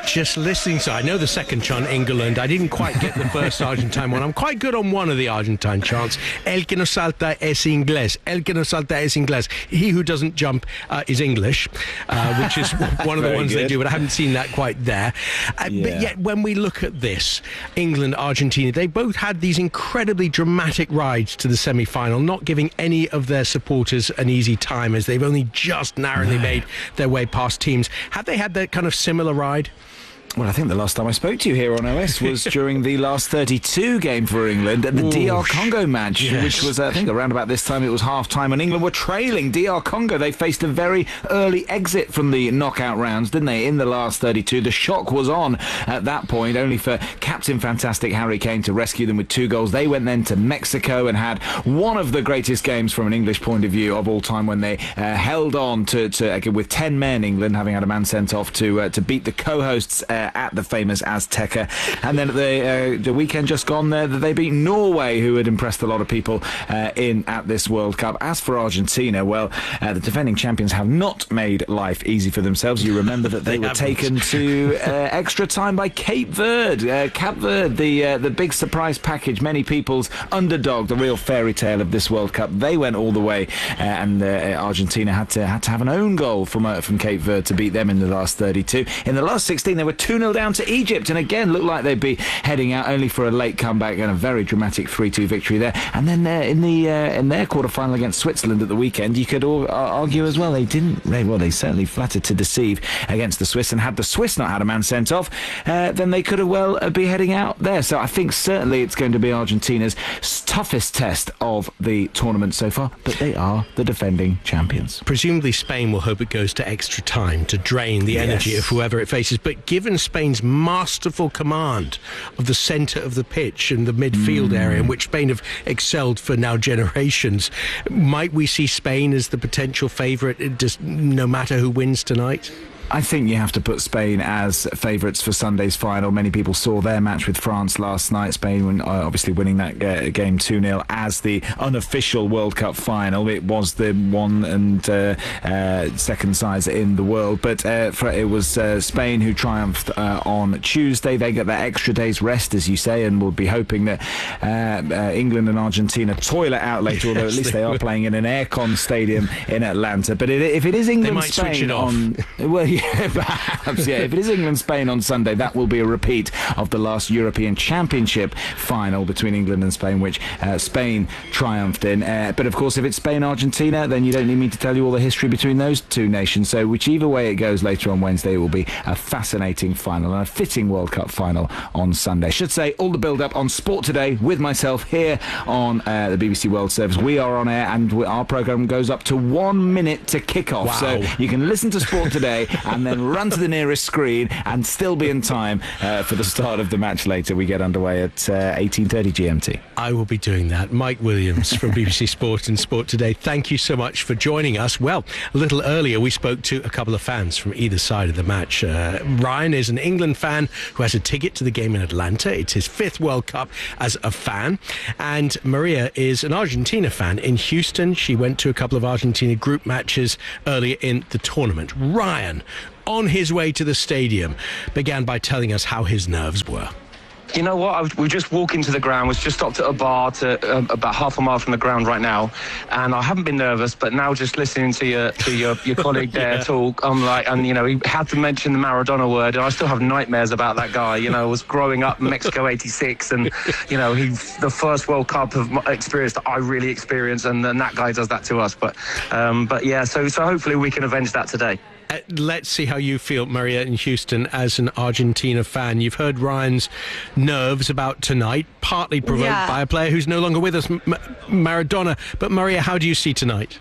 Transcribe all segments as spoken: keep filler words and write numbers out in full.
just listening. So I know the second chant, England. I didn't quite get the first Argentine one. I'm quite good on one of the Argentine chants. El que no salta es inglés. El que no salta es inglés. He who doesn't jump uh, is English, uh, which is one of the ones good. They do, but I haven't seen that quite there. Uh, yeah. But yet, when we look at this, England, Argentina, they both had these incredibly dramatic rides to the semi-final, not giving any of their supporters an easy time, as they've only just narrowly no. made their way past teams. Have they had that kind of similar ride? Well, I think the last time I spoke to you here on O S was during the last thirty-two game for England at the Ooh, D R Congo match, yes. which was, uh, I think, around about this time it was half-time, and England were trailing D R Congo. They faced a very early exit from the knockout rounds, didn't they, in the last thirty-two. The shock was on at that point, only for Captain Fantastic Harry Kane to rescue them with two goals. They went then to Mexico and had one of the greatest games from an English point of view of all time, when they uh, held on to, to again, with ten men, England, having had a man sent off to uh, to beat the co-hosts uh, at the famous Azteca. And then at the, uh, the weekend just gone there, they beat Norway, who had impressed a lot of people uh, in at this World Cup. As for Argentina, well, uh, the defending champions have not made life easy for themselves. You remember that they, they were haven't. taken to uh, extra time by Cape Verde. Uh, Cape Verde, the uh, the big surprise package, many people's underdog, the real fairy tale of this World Cup. They went all the way, uh, and uh, Argentina had to had to have an own goal from uh, from Cape Verde to beat them in the last thirty-two. In the last sixteen, they were two nil down to Egypt, and again looked like they'd be heading out, only for a late comeback and a very dramatic three two victory there. And then uh, in the uh, in their quarter-final against Switzerland at the weekend, you could all, uh, argue as well, they didn't they, well they certainly flattered to deceive against the Swiss, and had the Swiss not had a man sent off, uh, then they could have well uh, be heading out there. So I think certainly it's going to be Argentina's toughest test of the tournament so far, but they are the defending champions. Presumably Spain will hope it goes to extra time to drain the energy yes. of whoever it faces, but given Spain's masterful command of the centre of the pitch and the midfield mm. area, in which Spain have excelled for now generations, might we see Spain as the potential favourite, just no matter who wins tonight? I think you have to put Spain as favourites for Sunday's final. Many people saw their match with France last night. Spain uh, obviously winning that uh, game two nil as the unofficial World Cup final. It was the one and uh, uh, second size in the world, but uh, for, it was uh, Spain who triumphed uh, on Tuesday. They get that extra day's rest, as you say, and we'll be hoping that uh, uh, England and Argentina toil it out later, yes, although at least they, they are playing in an aircon stadium in Atlanta. But it, if it is England-Spain on... Well, yeah, perhaps, yeah. If it is England-Spain on Sunday, that will be a repeat of the last European Championship final between England and Spain, which uh, Spain triumphed in. Uh, but of course, if it's Spain-Argentina, then you don't need me to tell you all the history between those two nations. So whichever way it goes later on Wednesday, it will be a fascinating final and a fitting World Cup final on Sunday. I should say, all the build-up on Sport Today with myself here on uh, the B B C World Service. We are on air, and we, our programme goes up to one minute to kick off. Wow. So you can listen to Sport Today and then run to the nearest screen and still be in time uh, for the start of the match later. We get underway at uh, eighteen thirty G M T. I will be doing that. Mike Williams from B B C Sport and Sport Today, thank you so much for joining us. Well, a little earlier we spoke to a couple of fans from either side of the match. Uh, Ryan is an England fan who has a ticket to the game in Atlanta. It's his fifth World Cup as a fan. And Maria is an Argentina fan in Houston. She went to a couple of Argentina group matches earlier in the tournament. Ryan, on his way to the stadium, began by telling us how his nerves were. You know what? I was, we were just walking to the ground. Was just stopped at a bar to um, about half a mile from the ground right now, and I haven't been nervous. But now, just listening to your to your, your colleague there yeah. talk, I'm like, and you know, he had to mention the Maradona word, and I still have nightmares about that guy. You know, I was growing up in Mexico eighty-six, and you know, he the first World Cup of experience that I really experienced, and then that guy does that to us. But um, but yeah, so so hopefully we can avenge that today. Uh, let's see how you feel, Maria, in Houston as an Argentina fan. You've heard Ryan's nerves about tonight, partly provoked yeah. by a player who's no longer with us, M- Maradona. But Maria, how do you see tonight?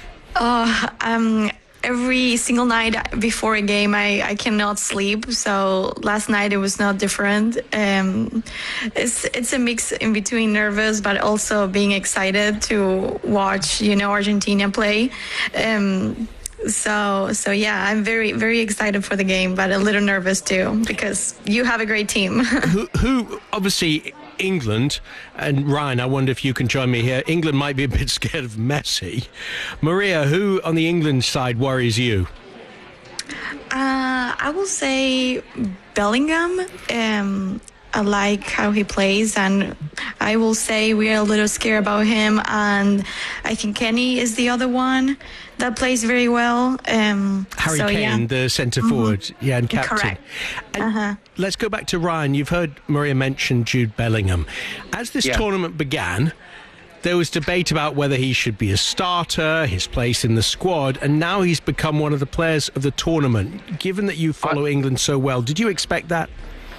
Uh, um, every single night before a game, I, I cannot sleep. So last night it was not different. Um, it's it's a mix in between nervous, but also being excited to watch, you know, Argentina play. Um, So, so yeah, I'm very, very excited for the game, but a little nervous too, because you have a great team. who, who, obviously, England, and Ryan, I wonder if you can join me here. England might be a bit scared of Messi. Maria, who on the England side worries you? Uh, I will say Bellingham. Um, I like how he plays, and I will say we are a little scared about him. And I think Kenny is the other one that plays very well. Um, Harry so, Kane, yeah. the centre forward, mm-hmm. yeah, and captain. Correct. And uh-huh. Let's go back to Ryan. You've heard Maria mention Jude Bellingham. As this yeah. tournament began, there was debate about whether he should be a starter, his place in the squad, and now he's become one of the players of the tournament. Given that you follow I, England so well, did you expect that?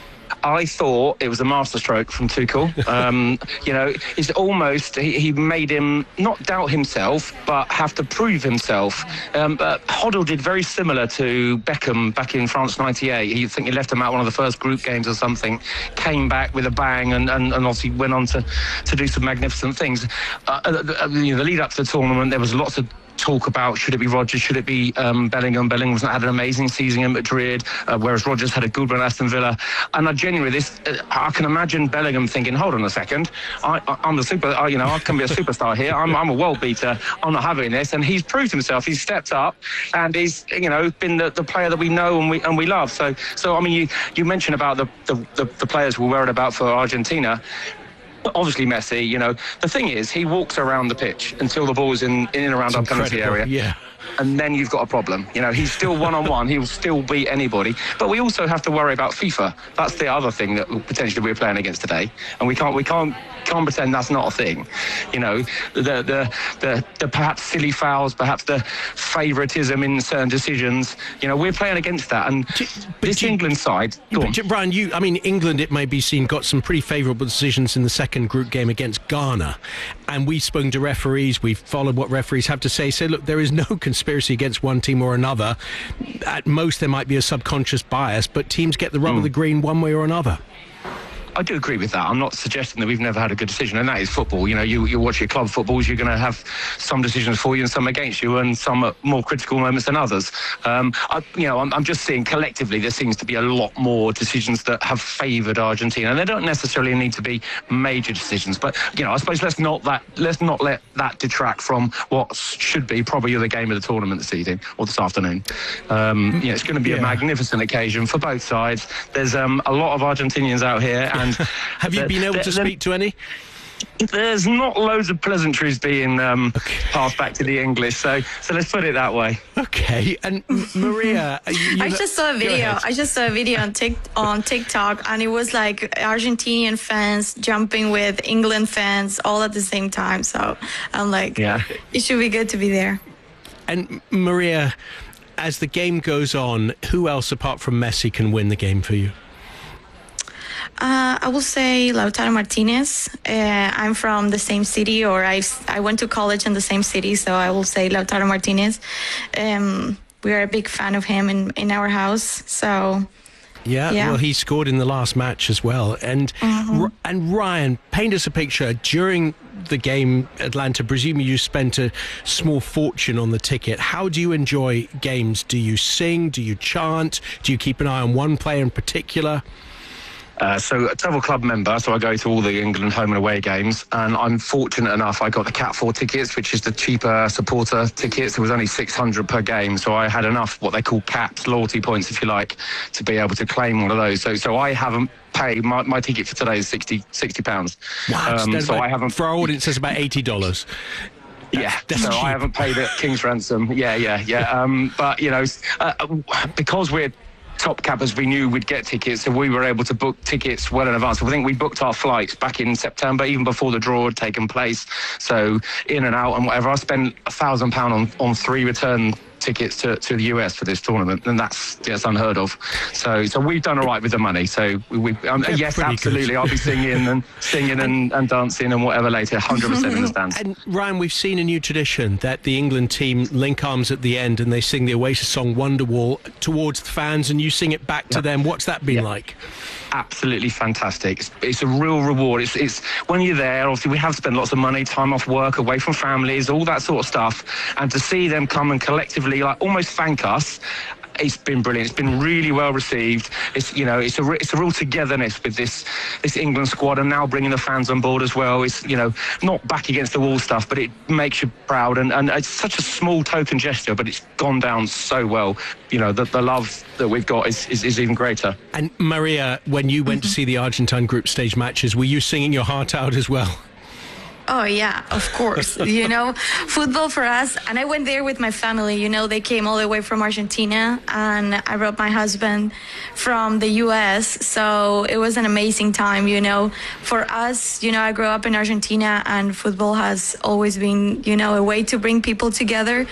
I thought it was a masterstroke from Tuchel. Um, you know, it's almost, he, he made him not doubt himself, but have to prove himself. Um, but Hoddle did very similar to Beckham back in France ninety-eight. He I think he left him out one of the first group games or something, came back with a bang, and, and, and obviously went on to, to do some magnificent things. Uh, the, you know, the lead up to the tournament, there was lots of talk about should it be Rodgers, should it be um, Bellingham. Bellingham's had an amazing season in Madrid, uh, whereas Rodgers had a good run at Aston Villa. And I genuinely, this uh, I can imagine Bellingham thinking, hold on a second, I, I, I'm the super, I, you know, I can be a superstar here. I'm, I'm a world beater. I'm not having this. And he's proved himself. He's stepped up, and he's, you know, been the, the player that we know and we and we love. So, so I mean, you you mentioned about the the, the, the players we're worried about for Argentina. Obviously Messi, you know, the thing is he walks around the pitch until the ball's in, in and around our penalty area. Yeah. And then you've got a problem. You know, he's still one-on-one. He will still beat anybody. But we also have to worry about FIFA. That's the other thing that potentially we're playing against today. And we can't we can't can't pretend that's not a thing. You know, the the the, the perhaps silly fouls, perhaps the favouritism in certain decisions. You know, we're playing against that. And but this you, England side... Go but, on. Brian, you, I mean, England, it may be seen, got some pretty favourable decisions in the second group game against Ghana. And we've spoken to referees. We've followed what referees have to say. Say, look, there is no conspiracy against one team or another. At most, there might be a subconscious bias, but teams get the rub mm. of the green one way or another. I do agree with that. I'm not suggesting that we've never had a good decision, and that is football. You know, you, you watch your club footballs, you're going to have some decisions for you and some against you, and some at more critical moments than others. Um, I, you know, I'm, I'm just seeing collectively there seems to be a lot more decisions that have favoured Argentina, and they don't necessarily need to be major decisions. But you know, I suppose let's not that let's not let that detract from what should be probably the game of the tournament this evening or this afternoon. Um, you know, it's going to be yeah. a magnificent occasion for both sides. There's um, a lot of Argentinians out here. And have you been able to speak to any? There's not loads of pleasantries being um, okay. passed back to the English, so so let's put it that way. Okay, and Maria, you, I just saw a video. I just saw a video on Tik on TikTok, and it was like Argentinian fans jumping with England fans all at the same time. So I'm like, yeah. it should be good to be there. And Maria, as the game goes on, who else apart from Messi can win the game for you? Uh, I will say Lautaro Martinez. Uh, I'm from the same city, or I, I went to college in the same city, so I will say Lautaro Martinez. Um, we are a big fan of him in, in our house, so... Yeah, yeah, well, he scored in the last match as well. And mm-hmm. and Ryan, paint us a picture. During the game, Atlanta, presumably you spent a small fortune on the ticket. How do you enjoy games? Do you sing? Do you chant? Do you keep an eye on one player in particular? Uh, so a Travel Club member, so I go to all the England home and away games, and I'm fortunate enough I got the Cat four tickets, which is the cheaper supporter tickets. It was only six hundred per game, so I had enough what they call caps, loyalty points if you like, to be able to claim one of those. So so I haven't paid, my, my ticket for today is sixty pounds. Wow, um, so about, I haven't... For our audience, it's about eighty dollars. Yeah, That's so cheap. I haven't paid at King's Ransom. Yeah, yeah, yeah. Um, but, you know, uh, because we're top cappers, we knew we'd get tickets, so we were able to book tickets well in advance. I think we booked our flights back in September, even before the draw had taken place. So in and out and whatever. I spent a thousand pound on on three return tickets to, to the U S for this tournament, and that's that's unheard of. So so we've done all right with the money. So we, we um, yes, absolutely. Good. I'll be singing and singing and, and dancing and whatever later. one hundred percent in the stands. And Ryan, we've seen a new tradition that the England team link arms at the end and they sing the Oasis song Wonderwall towards the fans, and you sing it back to yep. them. What's that been yep. like? Absolutely fantastic. It's, it's a real reward. It's, it's when you're there, obviously we have spent lots of money, time off work, away from families, all that sort of stuff, and to see them come and collectively like almost thank us, it's been brilliant. It's been really well received. It's you know it's a it's a real togetherness with this this England squad, and now bringing the fans on board as well. It's you know not back against the wall stuff, but it makes you proud, and, and it's such a small token gesture, but it's gone down so well. You know the, the love that we've got is, is, is even greater. And Maria, when you went mm-hmm. to see the Argentine group stage matches, were you singing your heart out as well? Oh, yeah, of course. You know, football for us, and I went there with my family. You know, they came all the way from Argentina, and I brought my husband from the U S, so it was an amazing time, you know. For us, you know, I grew up in Argentina, and football has always been, you know, a way to bring people together.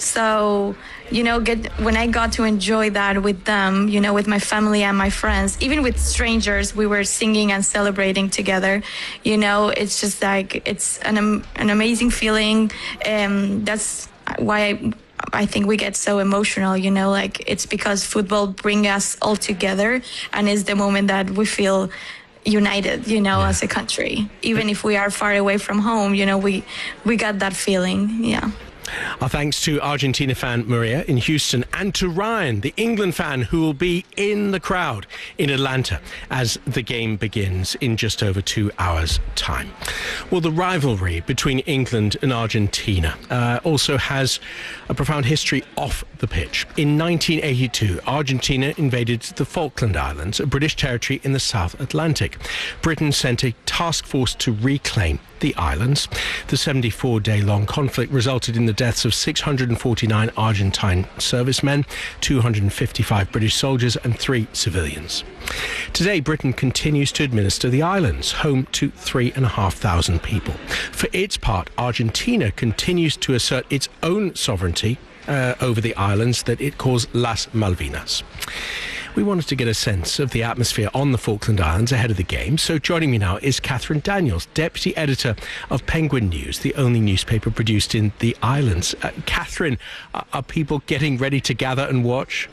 So, you know, get when I got to enjoy that with them, you know, with my family and my friends, even with strangers, we were singing and celebrating together. You know, it's just like, it's an um, an amazing feeling. Um, that's why I, I think we get so emotional, you know, like it's because football brings us all together, and it's the moment that we feel united, you know, yeah. as a country. Even if we are far away from home, you know, we, we got that feeling, yeah. Our thanks to Argentina fan Maria in Houston, and to Ryan, the England fan, who will be in the crowd in Atlanta as the game begins in just over two hours' time. Well, the rivalry between England and Argentina uh, also has a profound history off the pitch. In nineteen eighty-two, Argentina invaded the Falkland Islands, a British territory in the South Atlantic. Britain sent a task force to reclaim the islands. The seventy-four day long conflict resulted in the deaths of six hundred forty-nine Argentine servicemen, two hundred fifty-five British soldiers and three civilians. Today, Britain continues to administer the islands, home to three and a half thousand people. For its part, Argentina continues to assert its own sovereignty uh, over the islands that it calls Las Malvinas. We wanted to get a sense of the atmosphere on the Falkland Islands ahead of the game, so joining me now is Catherine Daniels, Deputy Editor of Penguin News, the only newspaper produced in the islands. Uh, Catherine, are, are people getting ready to gather and watch?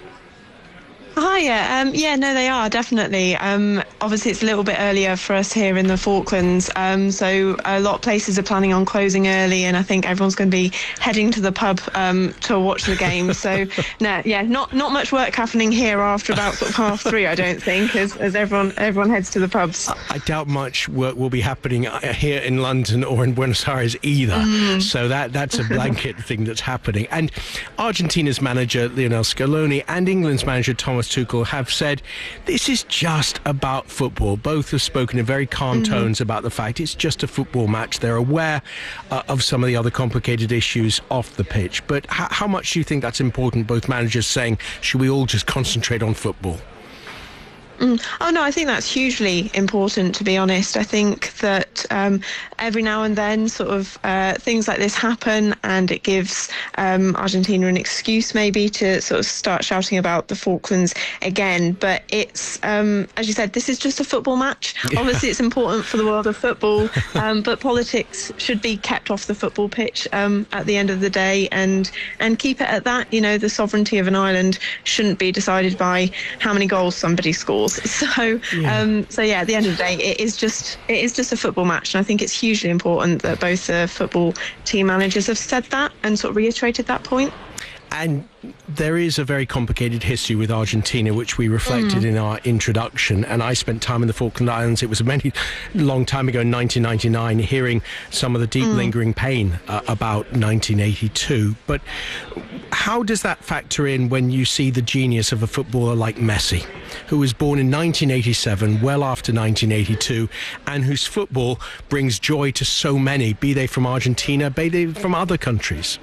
Hiya. Um, yeah, no, they are, definitely. Um, obviously, it's a little bit earlier for us here in the Falklands, um, so a lot of places are planning on closing early, and I think everyone's going to be heading to the pub um, to watch the game. So, no, yeah, not not much work happening here after about sort of half three, I don't think, as, as everyone everyone heads to the pubs. I doubt much work will be happening here in London or in Buenos Aires either. Mm. So that that's a blanket thing that's happening. And Argentina's manager, Lionel Scaloni, and England's manager, Thomas Tuchel, have said this is just about football. Both have spoken in very calm mm-hmm. tones about the fact it's just a football match. They're aware uh, of some of the other complicated issues off the pitch. But h- how much do you think that's important, both managers saying, should we all just concentrate on football? Mm. Oh, no, I think that's hugely important, to be honest. I think that um, every now and then sort of uh, things like this happen, and it gives um, Argentina an excuse maybe to sort of start shouting about the Falklands again. But it's, um, as you said, this is just a football match. Yeah. Obviously, it's important for the world of football, um, but politics should be kept off the football pitch um, at the end of the day, and, and keep it at that. You know, the sovereignty of an island shouldn't be decided by how many goals somebody scores. So, yeah. Um, so yeah, at the end of the day, it is just it is just a football match, and I think it's hugely important that both the football team managers have said that and sort of reiterated that point. And there is a very complicated history with Argentina, which we reflected mm. in our introduction. And I spent time in the Falkland Islands. It was a many long time ago in nineteen ninety-nine, hearing some of the deep mm. lingering pain uh, about nineteen eighty-two. But how does that factor in when you see the genius of a footballer like Messi, who was born in nineteen eighty-seven, well after nineteen eighty-two, and whose football brings joy to so many, be they from Argentina, be they from other countries?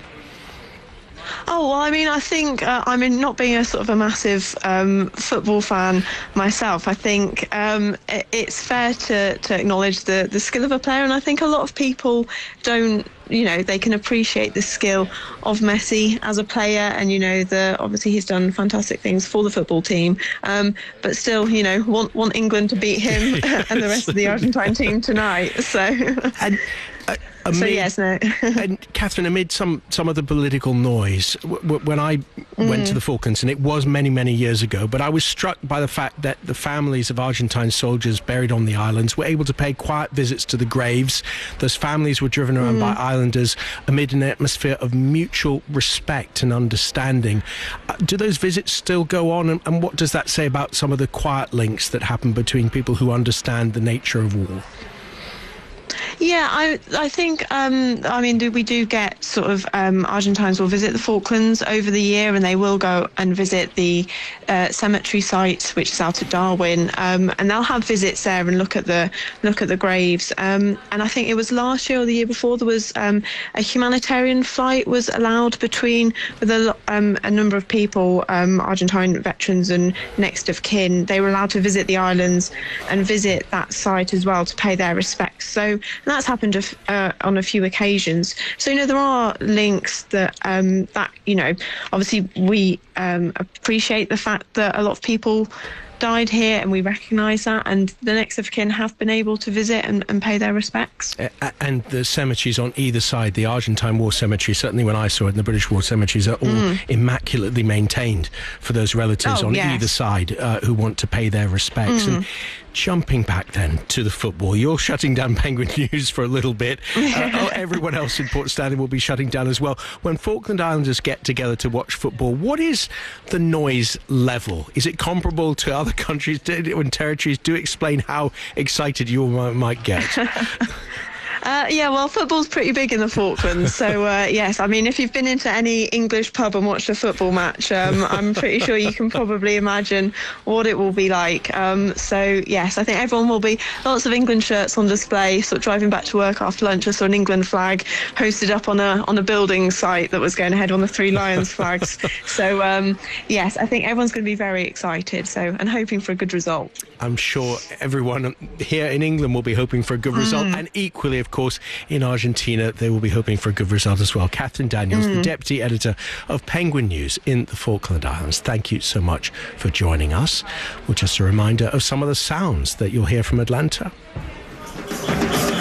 Oh, well, I mean, I think, uh, I mean, not being a sort of a massive um, football fan myself, I think um, it, it's fair to, to acknowledge the, the skill of a player, and I think a lot of people don't, you know, they can appreciate the skill of Messi as a player, and, you know, the obviously he's done fantastic things for the football team, um, but still, you know, want, want England to beat him yes. and the rest of the Argentine team tonight, so... And, uh, So yes, no. And Catherine, amid some, some of the political noise, w- w- when I mm. went to the Falklands, and it was many, many years ago, but I was struck by the fact that the families of Argentine soldiers buried on the islands were able to pay quiet visits to the graves. Those families were driven around mm. by islanders amid an atmosphere of mutual respect and understanding. Uh, do those visits still go on, and, and what does that say about some of the quiet links that happen between people who understand the nature of war? Yeah, I I think, um, I mean, do, we do get sort of um, Argentines will visit the Falklands over the year, and they will go and visit the uh, cemetery site, which is out at Darwin, um, and they'll have visits there and look at the look at the graves. Um, and I think it was last year or the year before there was um, a humanitarian flight was allowed between with a, um, a number of people, um, Argentine veterans and next of kin. They were allowed to visit the islands and visit that site as well to pay their respects. So. And that's happened uh, on a few occasions. So, you know, there are links that, um, that you know, obviously we um, appreciate the fact that a lot of people died here, and we recognise that, and the next of kin have been able to visit and, and pay their respects. Uh, and the cemeteries on either side, the Argentine War Cemetery, certainly when I saw it, and the British War Cemeteries are all mm. immaculately maintained for those relatives oh, on yes. either side uh, who want to pay their respects. Mm. And jumping back then to the football, you're shutting down Penguin News for a little bit. Uh, oh, everyone else in Port Stanley will be shutting down as well. When Falkland Islanders get together to watch football, what is the noise level? Is it comparable to other countries and territories? Do explain how excited you might get. Uh, yeah, well, football's pretty big in the Falklands, so uh, yes, I mean, if you've been into any English pub and watched a football match, um, I'm pretty sure you can probably imagine what it will be like. Um, so yes, I think everyone will be, lots of England shirts on display, sort of driving back to work after lunch. I saw an England flag posted up on a on a building site that was going ahead on the Three Lions flags. So um, yes, I think everyone's going to be very excited, so and hoping for a good result. I'm sure everyone here in England will be hoping for a good result, mm. and equally, of course, in Argentina, they will be hoping for a good result as well. Catherine Daniels, mm. the Deputy Editor of Penguin News in the Falkland Islands, thank you so much for joining us. Well, just a reminder of some of the sounds that you'll hear from Atlanta.